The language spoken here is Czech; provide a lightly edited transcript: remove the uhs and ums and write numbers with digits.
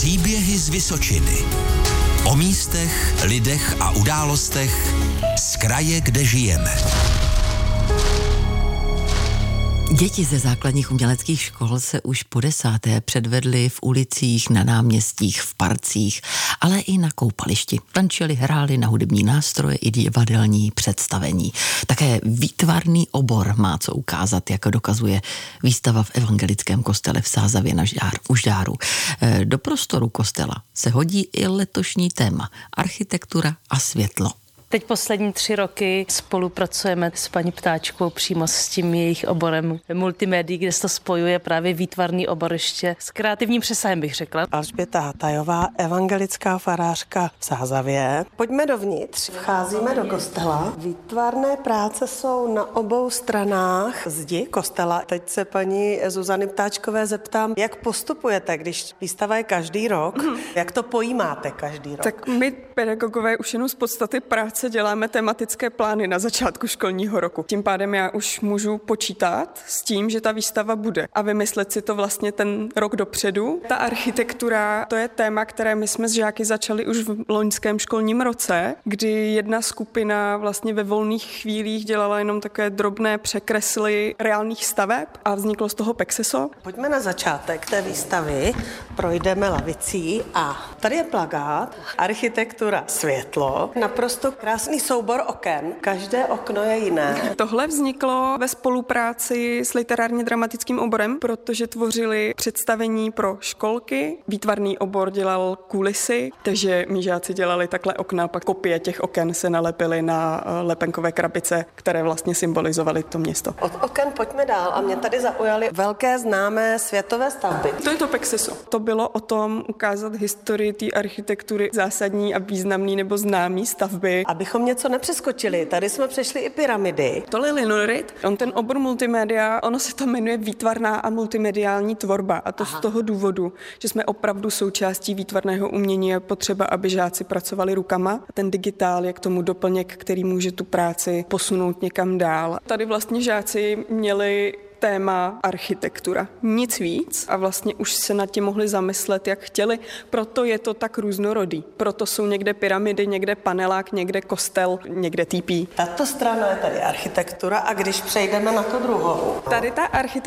Příběhy z Vysočiny. O místech, lidech a událostech z kraje, kde žijeme. Děti ze základních uměleckých škol se už po 10. předvedly v ulicích, na náměstích, v parcích, ale i na koupališti. Tančili, hráli na hudební nástroje i divadelní představení. Také výtvarný obor má co ukázat, jak dokazuje výstava v evangelickém kostele v Sázavě u Žďáru. Do prostoru kostela se hodí i letošní téma architektura a světlo. Teď poslední 3 roky spolupracujeme s paní Ptáčkovou přímo s tím jejich oborem multimédií, kde se to spojuje právě výtvarný obor ještě s kreativním přesahem, bych řekla. Alžběta Hatajová, evangelická farářka v Sázavě. Pojďme dovnitř, vcházíme do kostela. Výtvarné práce jsou na obou stranách zdi kostela. Teď se paní Zuzany Ptáčkové zeptám, jak postupujete, když výstava je každý rok, jak to pojímáte každý rok? Tak my pedagogové už jenom z podstaty práce děláme tematické plány na začátku školního roku. Tím pádem já už můžu počítat s tím, že ta výstava bude a vymyslet si to vlastně ten rok dopředu. Ta architektura, to je téma, které my jsme s žáky začali už v loňském školním roce, kdy jedna skupina vlastně ve volných chvílích dělala jenom takové drobné překresly reálných staveb a vzniklo z toho Pexeso. Pojďme na začátek té výstavy, projdeme lavicí a tady je plakát Architektura světlo. Naprosto krásný soubor oken. Každé okno je jiné. Tohle vzniklo ve spolupráci s literárně dramatickým oborem, protože tvořili představení pro školky. Výtvarný obor dělal kulisy, takže mí žáci dělali takhle okna, pak kopie těch oken se nalepily na lepenkové krabice, které vlastně symbolizovaly to město. Od oken pojďme dál a mě tady zaujaly velké známé světové stavby. To je to Pexeso. To bylo o tom ukázat historii té architektury, zásadní a významný nebo známý stavby. Abychom něco nepřeskočili, tady jsme přešli i pyramidy. To je linolit. On ten obor multimédia, ono se to jmenuje výtvarná a multimediální tvorba. A to z toho důvodu, že jsme opravdu součástí výtvarného umění, je potřeba, aby žáci pracovali rukama. A ten digitál je k tomu doplněk, který může tu práci posunout někam dál. Tady vlastně žáci měli téma architektura. Nic víc a vlastně už se nad tím mohli zamyslet, jak chtěli. Proto je to tak různorodý. Proto jsou někde pyramidy, někde panelák, někde kostel, někde týpí. Tato strana je tady architektura a když přejdeme na tu druhou. Tady ta architektura